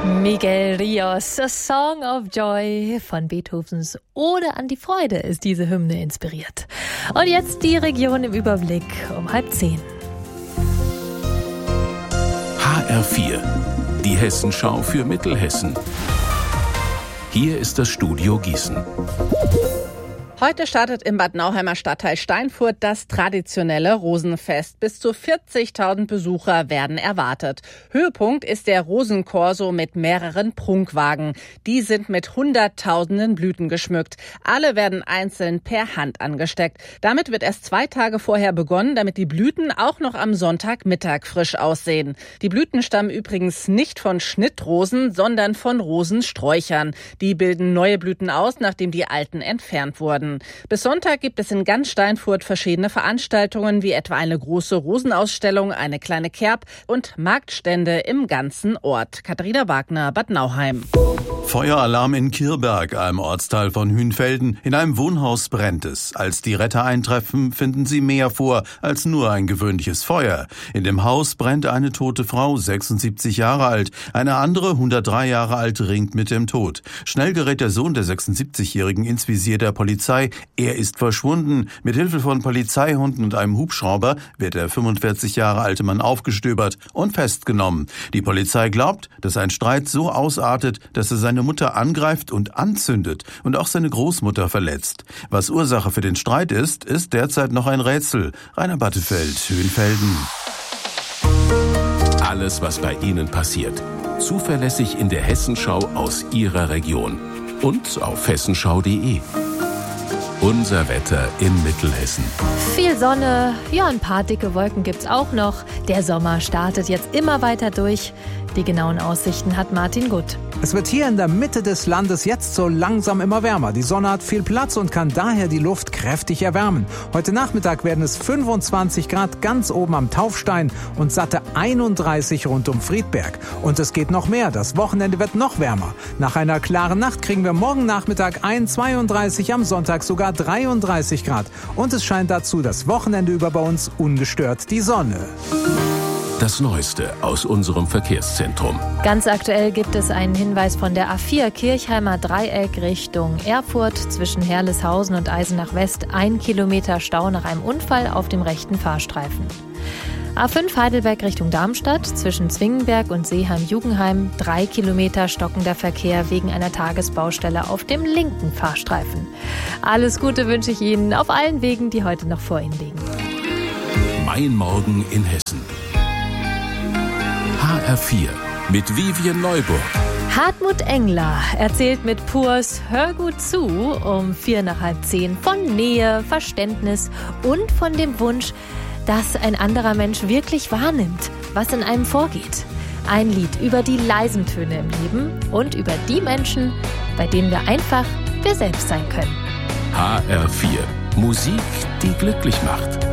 Miguel Ríos, A Song of Joy von Beethovens Ode an die Freude ist diese Hymne inspiriert. Und jetzt die Region im Überblick um 9:30. HR4, die Hessenschau für Mittelhessen. Hier ist das Studio Gießen. Heute startet im Bad Nauheimer Stadtteil Steinfurt das traditionelle Rosenfest. Bis zu 40.000 Besucher werden erwartet. Höhepunkt ist der Rosenkorso mit mehreren Prunkwagen. Die sind mit hunderttausenden Blüten geschmückt. Alle werden einzeln per Hand angesteckt. Damit wird erst 2 Tage vorher begonnen, damit die Blüten auch noch am Sonntagmittag frisch aussehen. Die Blüten stammen übrigens nicht von Schnittrosen, sondern von Rosensträuchern. Die bilden neue Blüten aus, nachdem die alten entfernt wurden. Bis Sonntag gibt es in ganz Steinfurt verschiedene Veranstaltungen, wie etwa eine große Rosenausstellung, eine kleine Kerb und Marktstände im ganzen Ort. Katharina Wagner, Bad Nauheim. Feueralarm in Kirberg, einem Ortsteil von Hünfelden. In einem Wohnhaus brennt es. Als die Retter eintreffen, finden sie mehr vor als nur ein gewöhnliches Feuer. In dem Haus brennt eine tote Frau, 76 Jahre alt. Eine andere, 103 Jahre alt, ringt mit dem Tod. Schnell gerät der Sohn der 76-Jährigen ins Visier der Polizei. Er ist verschwunden. Mit Hilfe von Polizeihunden und einem Hubschrauber wird der 45 Jahre alte Mann aufgestöbert und festgenommen. Die Polizei glaubt, dass ein Streit so ausartet, dass er seine Mutter angreift und anzündet und auch seine Großmutter verletzt. Was Ursache für den Streit ist derzeit noch ein Rätsel. Rainer Battefeld, Hünfelden. Alles, was bei Ihnen passiert. Zuverlässig in der Hessenschau aus Ihrer Region. Und auf hessenschau.de. Unser Wetter in Mittelhessen. Viel Sonne, ja, ein paar dicke Wolken gibt's auch noch. Der Sommer startet jetzt immer weiter durch. Die genauen Aussichten hat Martin Gutt. Es wird hier in der Mitte des Landes jetzt so langsam immer wärmer. Die Sonne hat viel Platz und kann daher die Luft kräftig erwärmen. Heute Nachmittag werden es 25 Grad ganz oben am Taufstein und satte 31 rund um Friedberg. Und es geht noch mehr. Das Wochenende wird noch wärmer. Nach einer klaren Nacht kriegen wir morgen Nachmittag 32, am Sonntag sogar 33 Grad. Und es scheint dazu das Wochenende über bei uns ungestört die Sonne. Das Neueste aus unserem Verkehrszentrum. Ganz aktuell gibt es einen Hinweis von der A4 Kirchheimer Dreieck Richtung Erfurt zwischen Herleshausen und Eisenach West. 1 Kilometer Stau nach einem Unfall auf dem rechten Fahrstreifen. A5 Heidelberg Richtung Darmstadt zwischen Zwingenberg und Seeheim-Jugenheim. 3 Kilometer stockender Verkehr wegen einer Tagesbaustelle auf dem linken Fahrstreifen. Alles Gute wünsche ich Ihnen auf allen Wegen, die heute noch vor Ihnen liegen. Mein Morgen in Hessen. HR4 mit Vivian Neuburg. Hartmut Engler erzählt mit Purs Hör gut zu um 9:45 von Nähe, Verständnis und von dem Wunsch, dass ein anderer Mensch wirklich wahrnimmt, was in einem vorgeht. Ein Lied über die leisen Töne im Leben und über die Menschen, bei denen wir einfach wir selbst sein können. HR4, Musik, die glücklich macht.